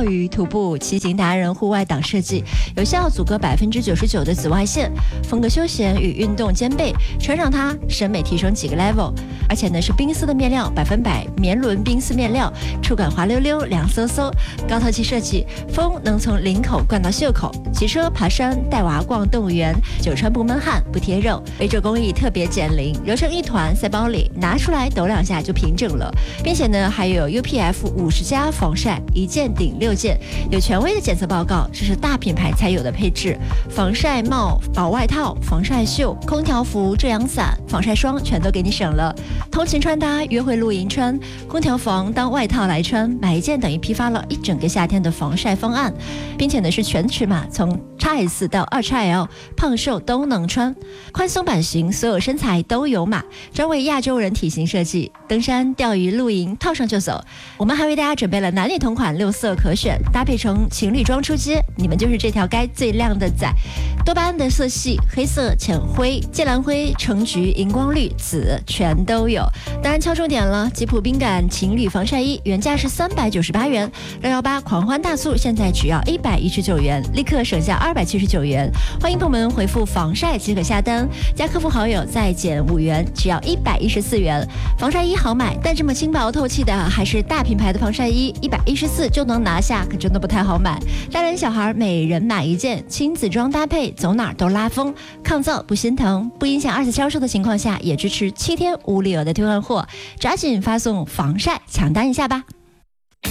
钓鱼、徒步、骑行达人户外档设计，有效阻隔99%的紫外线，风格休闲与运动兼备，穿上它审美提升几个 level。而且呢是冰丝的面料，100%棉纶冰丝面料，触感滑溜溜、凉飕飕，高透气设计，风能从领口灌到袖口。骑车、爬山、带娃逛动物园，久穿不闷汗、不贴肉。微褶工艺特别减龄，揉成一团塞包里，拿出来抖2下就平整了。并且呢还有 UPF 50+防晒，1件顶6件，有权威的检测报告，这是大品牌才有的配置。防晒帽、薄外套、防晒袖、空调服、遮阳伞、防晒霜全都给你省了。通勤穿搭、约会露营穿，空调房当外套来穿，买1件等于批发了一整个夏天的防晒方案。并且呢是全尺码，从 XS 到2XL，胖瘦都能穿，宽松版型，所有身材都有码，专为亚洲人体型设计，登山、钓鱼、露营套上就走。我们还为大家准备了男女同款6色可选，搭配成情侣装出街，你们就是这条街最亮的仔。多巴胺的色系，黑色、浅灰、芥蓝灰、橙橘、荧光绿、紫全都有。当然敲重点了，吉普冰感情侣防晒衣原价是398元，618狂欢大促现在只要119元，立刻省下279元。欢迎朋友们回复防晒即可下单，加客服好友再减5元，只要114元。防晒衣好买，但这么轻薄透气的还是大品牌的防晒衣，114就能拿下，可真的不太好买。大人小孩每人买1件，亲子装搭配，走哪儿都拉风，抗造不心疼，不影响2次销售的情况下，也支持7天无理由的退换货。抓紧发送防晒抢单一下吧。